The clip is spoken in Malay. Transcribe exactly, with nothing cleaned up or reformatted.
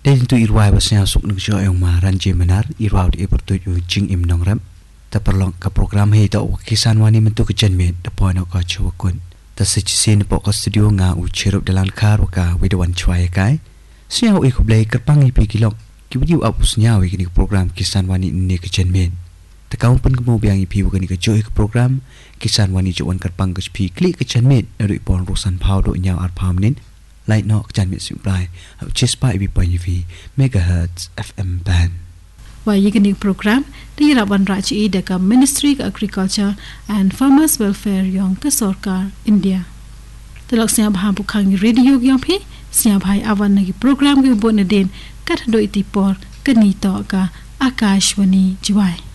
Lain tu irwai basnya suk nuk jo yang maran je menar irwau di epertu yu jing im nong ram ta perlong ka program hei ta kisan wani mentu ke jenmet da pono ka chuakun ta sechisin po ka studio nga u cherup dalan khar ka widawan chwai kai sia u ko blai kerpang ipi kilok ki video apusnya wi ni program kisan wani ne ke jenmet ta kaum pun kemo biang ipi wa ni ke joy ke program kisan wani jowan kerpang ke pi klik ke jenmet ru pon rusan phau do nyau ar phamnin Light no jangan supply just by B point V megahertz F M band. Wai ini program dirawan Raji dekat Ministry of Agriculture and Farmers Welfare yang ke Sarkar India. Telok siap baham bukan radio yang pi siap hai awan lagi program ke buat neden kat do itipor kenito ka Akashwani Jiwai.